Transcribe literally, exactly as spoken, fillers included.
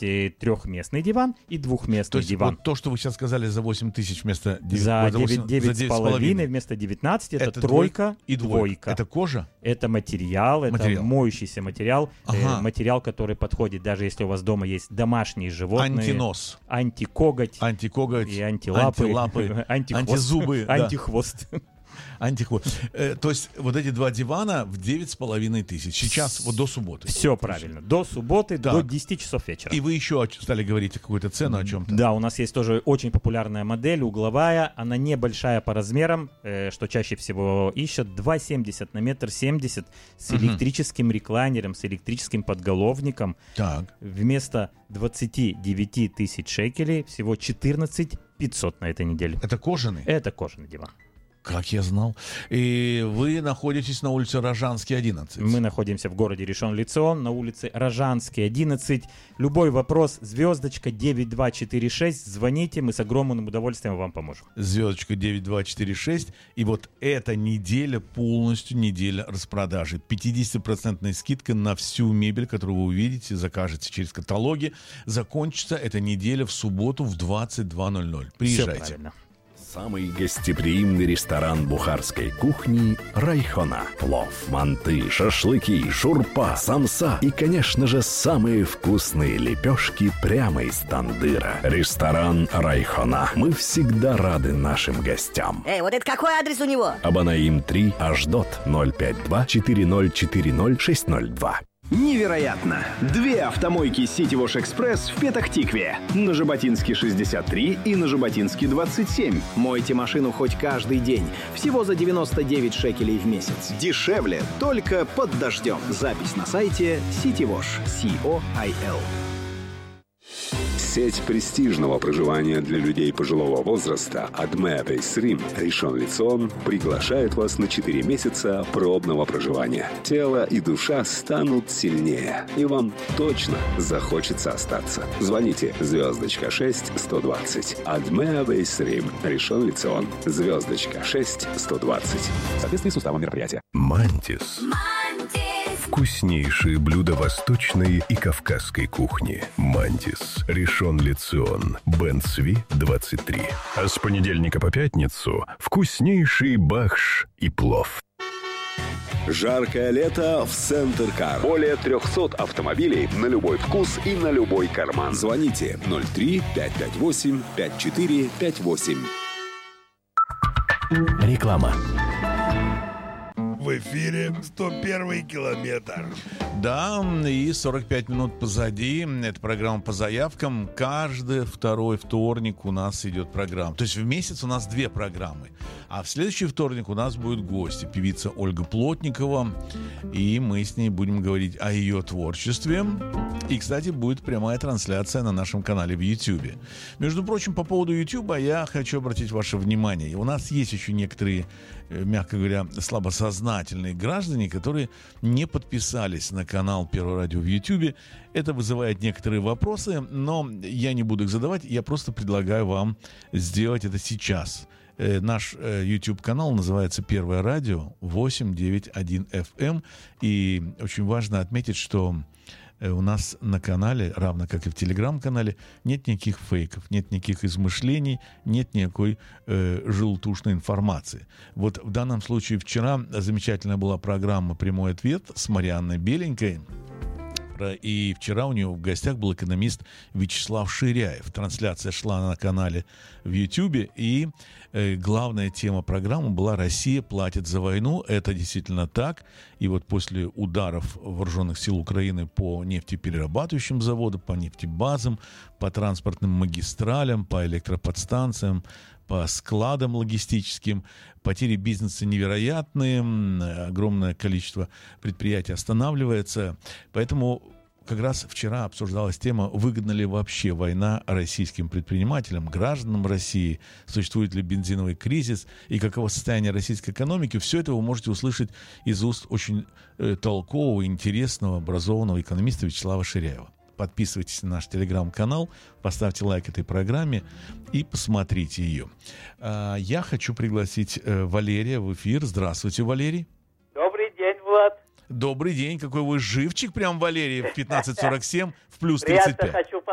и трехместный диван, и двухместный то есть диван. Вот то, что вы сейчас сказали за восемь тысяч вместо За девять с половиной вместо девятнадцати, это, это тройка и двойка. двойка. Это кожа? Это материал, это материал. моющийся материал, ага. э, материал, который подходит, даже если у вас дома есть домашние животные. Антинос. Антикоготь. Антикоготь. И антилапы. Антилапы. Антихвост. Антизубы. Антихвост. Антихвост. Э, то есть вот эти два дивана в девять с половиной тысяч. Сейчас вот до субботы. Все правильно. До субботы, так. до десяти часов вечера. И вы еще стали говорить какую-то цену о чем-то. Да, у нас есть тоже очень популярная модель, угловая. Она небольшая по размерам, э, что чаще всего ищут. два семьдесят на метр семьдесят с угу. электрическим реклайнером, с электрическим подголовником. Так. Вместо двадцати девяти тысяч шекелей всего четырнадцать пятьсот на этой неделе. Это кожаный? Это кожаный диван. Как я знал. И вы находитесь на улице Рожанский, одиннадцать. Мы находимся в городе Ришон-Ле-Цион, на улице Рожанский, одиннадцать. Любой вопрос, звездочка девять два четыре шесть, звоните, мы с огромным удовольствием вам поможем. Звездочка девять два четыре шесть. И вот эта неделя полностью неделя распродажи. пятидесятипроцентная скидка на всю мебель, которую вы увидите, закажете через каталоги. Закончится эта неделя в субботу в двадцать два ноль ноль. Приезжайте. Все правильно. Самый гостеприимный ресторан бухарской кухни «Райхона». Плов, манты, шашлыки, шурпа, самса и, конечно же, самые вкусные лепешки прямо из тандыра. Ресторан «Райхона». Мы всегда рады нашим гостям. Эй, вот это какой адрес у него? Абанаим три, Ашдот, ноль пять два четыре ноль четыре ноль шесть ноль два. Невероятно! Две автомойки City Wash Express в Петах-Тикве. На Жаботинске шестьдесят три и на Жаботинске двадцать семь. Мойте машину хоть каждый день. Всего за девяносто девять шекелей в месяц. Дешевле только под дождем. Запись на сайте City Wash. си о ай эл. Сеть престижного проживания для людей пожилого возраста Адме Бейсрим Ришон-Ле-Цион приглашает вас на четыре месяца пробного проживания. Тело и душа станут сильнее, и вам точно захочется остаться. Звоните звездочка шесть сто двадцать. Адме Бейсрим Ришон-Ле-Цион. Звездочка шесть сто двадцать. В соответствии с уставом мероприятия. Мантис. Вкуснейшие блюда восточной и кавказской кухни. Мантис. Ришон-Ле-Цион. Бен Цви, двадцать три. А с понедельника по пятницу вкуснейший бахш и плов. Жаркое лето в Центр Кар. Более трехсот автомобилей на любой вкус и на любой карман. Звоните ноль три пять пять восемь пять четыре пять восемь. Реклама. В эфире сто первый километр. Да, и сорок пять минут позади. Это программа по заявкам. Каждый второй вторник у нас идет программа. То есть в месяц у нас две программы. А в следующий вторник у нас будет гость, певица Ольга Плотникова. И мы с ней будем говорить о ее творчестве. И, кстати, будет прямая трансляция на нашем канале в YouTube. Между прочим, по поводу YouTube я хочу обратить ваше внимание. У нас есть еще некоторые, мягко говоря, слабосознательные граждане, которые не подписались на канал Первого радио в YouTube. Это вызывает некоторые вопросы, но я не буду их задавать. Я просто предлагаю вам сделать это сейчас. Э, наш э, YouTube-канал называется «Первое радио» восемь девять один эф эм. И очень важно отметить, что у нас на канале, равно как и в телеграм-канале, нет никаких фейков, нет никаких измышлений, нет никакой э, желтушной информации. Вот в данном случае вчера замечательная была программа «Прямой ответ» с Марианной Беленькой. И вчера у нее в гостях был экономист Вячеслав Ширяев. Трансляция шла на канале в YouTube, и э, главная тема программы была «Россия платит за войну». Это действительно так. И вот после ударов вооруженных сил Украины по нефтеперерабатывающим заводам, по нефтебазам, по транспортным магистралям, по электроподстанциям, по складам логистическим, потери бизнеса невероятные, огромное количество предприятий останавливается. Поэтому как раз вчера обсуждалась тема, выгодна ли вообще война российским предпринимателям, гражданам России, существует ли бензиновый кризис и каково состояние российской экономики. Все это вы можете услышать из уст очень э, толкового, интересного, образованного экономиста Вячеслава Ширяева. Подписывайтесь на наш телеграм-канал, поставьте лайк этой программе и посмотрите ее. Я хочу пригласить Валерия в эфир. Здравствуйте, Валерий. Добрый день, Влад. Добрый день. Какой вы живчик прям, Валерий, в пятнадцать сорок семь, в плюс тридцать пять. Приятно, хочу